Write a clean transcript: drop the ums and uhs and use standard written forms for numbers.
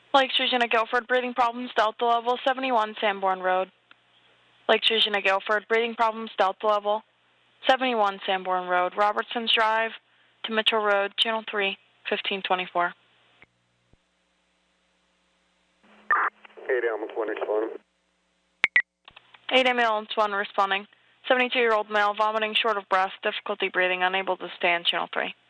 Lake Susan at Guilford, breathing problems, Delta level, 71 Sanborn Road. Lake Susan at Guilford, breathing problems, Delta level, 71 Sanborn Road, Robertson's Drive to Mitchell Road, Channel 3, 1524. 8 ambulance 1 responding. 8 ambulance 1 responding. 72-year-old male vomiting, short of breath, difficulty breathing, unable to stand, Channel 3.